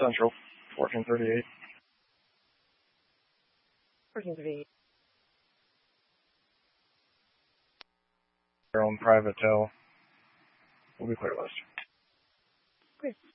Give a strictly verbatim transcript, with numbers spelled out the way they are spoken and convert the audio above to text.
Central, fourteen thirty-eight. fourteen thirty-eight. Your own private tow will be clear list. Great.